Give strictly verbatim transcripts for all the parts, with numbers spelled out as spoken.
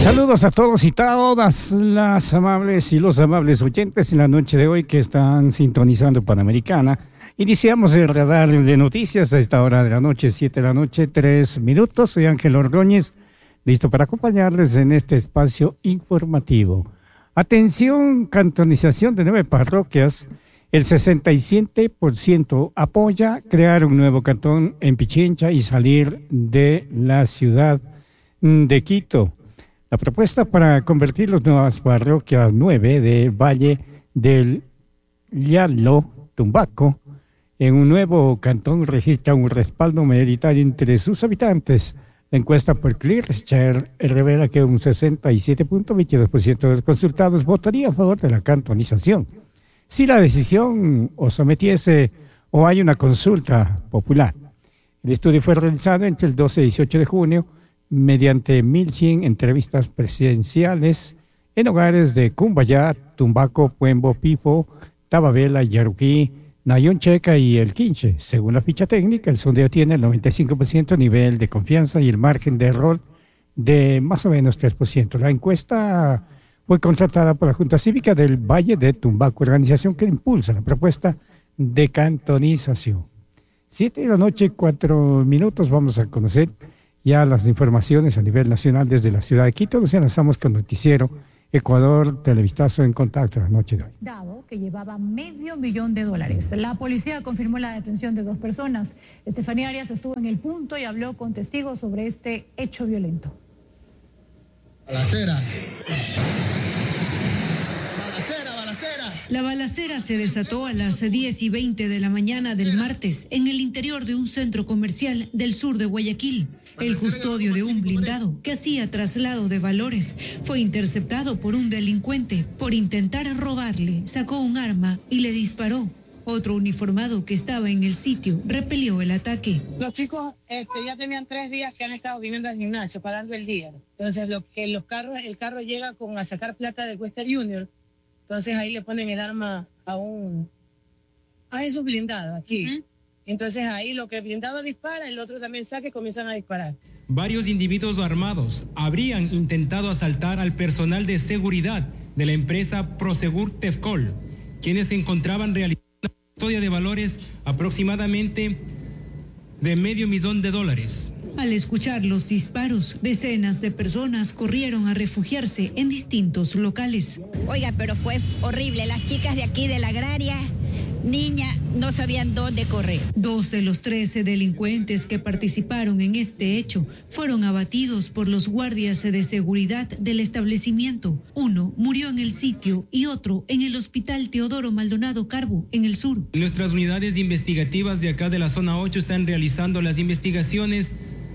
Saludos a todos y todas las amables y los amables oyentes en la noche de hoy que están sintonizando Panamericana. Iniciamos el radar de noticias a esta hora de la noche, siete de la noche, tres minutos. Soy Ángel Ordóñez, listo para acompañarles en este espacio informativo. Atención, cantonización de nueve parroquias. El sesenta y siete por ciento apoya crear un nuevo cantón en Pichincha y salir de la ciudad de Quito. La propuesta para convertir las nuevas parroquias nueve de Valle del Llano, Tumbaco, en un nuevo cantón registra un respaldo mayoritario entre sus habitantes. La encuesta por ClearShare revela que un sesenta y siete punto veintidós por ciento de los consultados votaría a favor de la cantonización si la decisión o sometiese o hay una consulta popular. El estudio fue realizado entre el doce y dieciocho de junio mediante mil cien entrevistas presenciales en hogares de Cumbayá, Tumbaco, Puembo, Pipo, Tababela, Yaruquí, Nayón Checa y El Quinche. Según la ficha técnica, el sondeo tiene el noventa y cinco por ciento nivel de confianza y el margen de error de más o menos tres por ciento. La encuesta fue contratada por la Junta Cívica del Valle de Tumbaco, organización que impulsa la propuesta de cantonización. Siete de la noche, cuatro minutos, vamos a conocer ya las informaciones a nivel nacional desde la ciudad de Quito. Nos enlazamos con Noticiero Ecuador, Televistazo en contacto la noche de hoy. Dado que llevaba medio millón de dólares. La policía confirmó la detención de dos personas. Estefanía Arias estuvo en el punto y habló con testigos sobre este hecho violento. Balacera. Balacera, balacera. La balacera se desató a las diez y veinte de la mañana del martes en el interior de un centro comercial del sur de Guayaquil. El custodio de un blindado que hacía traslado de valores fue interceptado por un delincuente. Por intentar robarle, sacó un arma y le disparó. Otro uniformado que estaba en el sitio repelió el ataque. Los chicos este, ya tenían tres días que han estado viniendo al gimnasio, parando el día. Entonces, lo que los carros, el carro llega con a sacar plata de Western Junior. Entonces, ahí le ponen el arma a un a esos blindados aquí. Uh-huh. Entonces, ahí lo que el blindado dispara, el otro también saca y comienzan a disparar. Varios individuos armados habrían intentado asaltar al personal de seguridad de la empresa Prosegur Tefcol, quienes se encontraban realizando una custodia de valores aproximadamente de medio millón de dólares. Al escuchar los disparos, decenas de personas corrieron a refugiarse en distintos locales. Oiga, pero fue horrible. Las chicas de aquí de la agraria, niña, no sabían dónde correr. Dos de los trece delincuentes que participaron en este hecho fueron abatidos por los guardias de seguridad del establecimiento. Uno murió en el sitio y otro en el hospital Teodoro Maldonado Carbo, en el sur. Nuestras unidades investigativas de acá de la zona ocho están realizando las investigaciones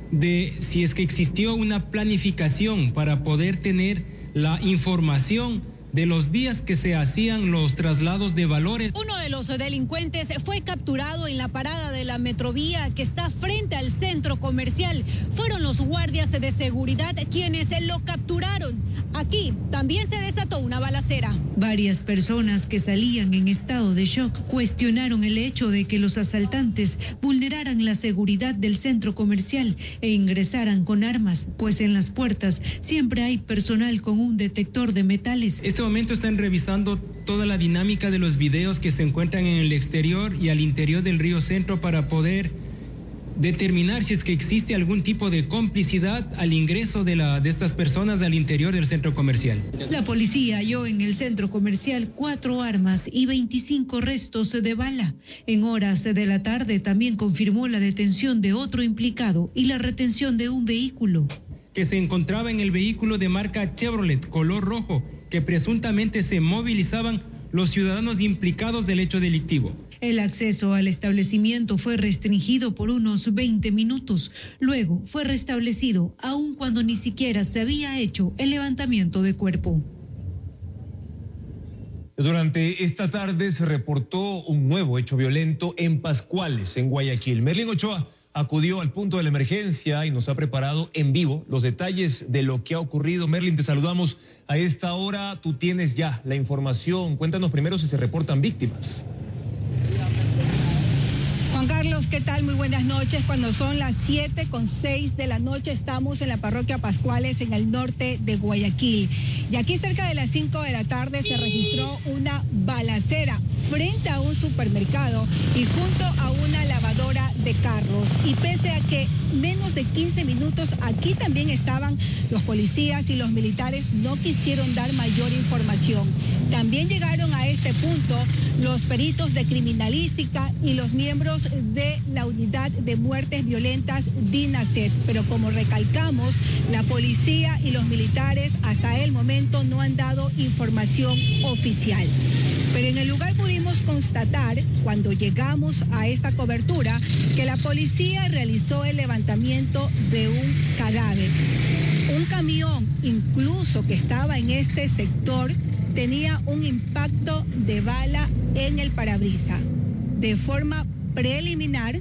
de si es que existió una planificación para poder tener la información de los días que se hacían los traslados de valores. Uno de los delincuentes fue capturado en la parada de la Metrovía que está frente al centro comercial. Fueron los guardias de seguridad quienes lo capturaron. Aquí también se desató una balacera. Varias personas que salían en estado de shock cuestionaron el hecho de que los asaltantes vulneraran la seguridad del centro comercial e ingresaran con armas, pues en las puertas siempre hay personal con un detector de metales. En este momento están revisando toda la dinámica de los videos que se encuentran en el exterior y al interior del Río Centro para poder determinar si es que existe algún tipo de complicidad al ingreso de, la, de estas personas al interior del centro comercial. La policía halló en el centro comercial cuatro armas y veinticinco restos de bala. En horas de la tarde también confirmó la detención de otro implicado y la retención de un vehículo que se encontraba en el vehículo de marca Chevrolet color rojo, que presuntamente se movilizaban los ciudadanos implicados del hecho delictivo. El acceso al establecimiento fue restringido por unos veinte minutos. Luego fue restablecido, aun cuando ni siquiera se había hecho el levantamiento de cuerpo. Durante esta tarde se reportó un nuevo hecho violento en Pascuales, en Guayaquil. Merlin Ochoa acudió al punto de la emergencia y nos ha preparado en vivo los detalles de lo que ha ocurrido. Merlin, te saludamos a esta hora. Tú tienes ya la información. Cuéntanos primero si se reportan víctimas. Juan Carlos. Carlos, ¿qué tal? Muy buenas noches. Cuando son las siete con seis de la noche, estamos en la parroquia Pascuales, en el norte de Guayaquil. Y aquí cerca de las cinco de la tarde se registró una balacera frente a un supermercado y junto a una lavadora de carros. Y pese a que menos de quince minutos aquí también estaban los policías y los militares, no quisieron dar mayor información. También llegaron a este punto los peritos de criminalística y los miembros de la unidad de muertes violentas DINASET, pero como recalcamos, la policía y los militares hasta el momento no han dado información oficial. Pero en el lugar pudimos constatar, cuando llegamos a esta cobertura, que la policía realizó el levantamiento de un cadáver. Un camión, incluso que estaba en este sector, tenía un impacto de bala en el parabrisas. De forma preliminar,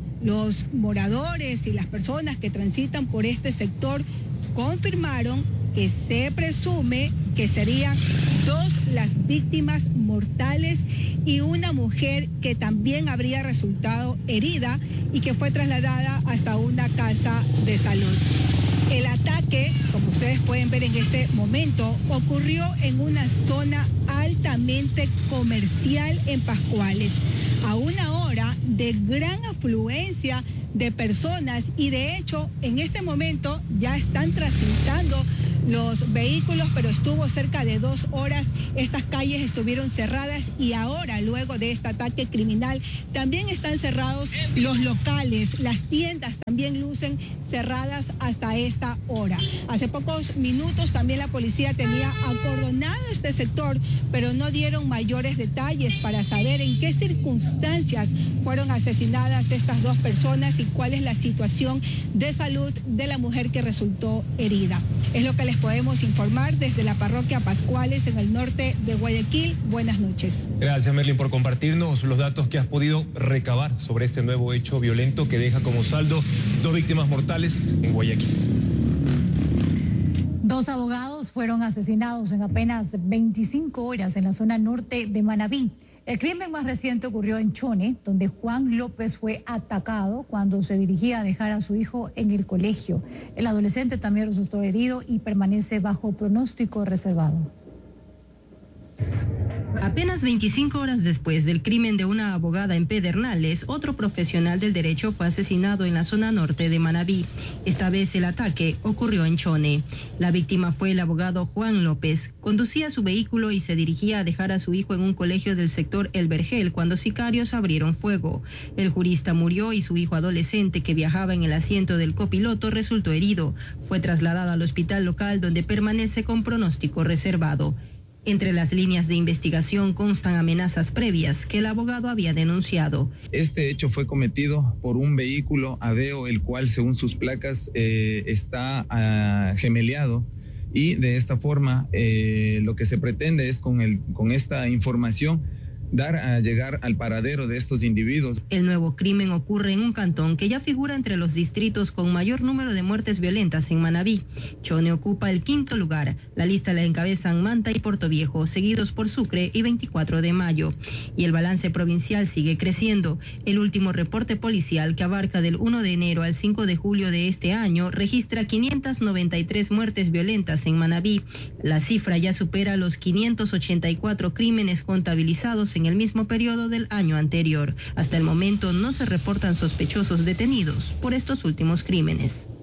los moradores y las personas que transitan por este sector confirmaron que se presume que serían dos las víctimas mortales y una mujer que también habría resultado herida y que fue trasladada hasta una casa de salud. El ataque, como ustedes pueden ver en este momento, ocurrió en una zona altamente comercial en Pascuales, a una hora de gran afluencia de personas, y de hecho en este momento ya están transitando los vehículos, pero estuvo cerca de dos horas, estas calles estuvieron cerradas, y ahora, luego de este ataque criminal, también están cerrados los locales, las tiendas también lucen cerradas hasta esta hora. Hace pocos minutos también la policía tenía acordonado este sector, pero no dieron mayores detalles para saber en qué circunstancias fueron asesinadas estas dos personas y cuál es la situación de salud de la mujer que resultó herida. Es lo que les podemos informar desde la parroquia Pascuales, en el norte de Guayaquil. Buenas noches. Gracias, Merlin, por compartirnos los datos que has podido recabar sobre este nuevo hecho violento que deja como saldo dos víctimas mortales en Guayaquil. Dos abogados fueron asesinados en apenas veinticinco horas en la zona norte de Manabí. El crimen más reciente ocurrió en Chone, donde Juan López fue atacado cuando se dirigía a dejar a su hijo en el colegio. El adolescente también resultó herido y permanece bajo pronóstico reservado. Apenas veinticinco horas después del crimen de una abogada en Pedernales, otro profesional del derecho fue asesinado en la zona norte de Manabí. Esta vez el ataque ocurrió en Chone. La víctima fue el abogado Juan López. Conducía su vehículo y se dirigía a dejar a su hijo en un colegio del sector El Vergel cuando sicarios abrieron fuego. El jurista murió y su hijo adolescente, que viajaba en el asiento del copiloto, resultó herido. Fue trasladado al hospital local, donde permanece con pronóstico reservado. Entre las líneas de investigación constan amenazas previas que el abogado había denunciado. Este hecho fue cometido por un vehículo Aveo, el cual, según sus placas, eh, está uh, gemeleado, y de esta forma eh, lo que se pretende es, con, el, con esta información, dar a llegar al paradero de estos individuos. El nuevo crimen ocurre en un cantón que ya figura entre los distritos con mayor número de muertes violentas en Manabí. Chone ocupa el quinto lugar. La lista la encabezan Manta y Portoviejo, seguidos por Sucre y veinticuatro de mayo. Y el balance provincial sigue creciendo. El último reporte policial, que abarca del uno de enero al cinco de julio de este año, registra quinientas noventa y tres muertes violentas en Manabí. La cifra ya supera los quinientos ochenta y cuatro crímenes contabilizados en en el mismo periodo del año anterior. Hasta el momento no se reportan sospechosos detenidos por estos últimos crímenes.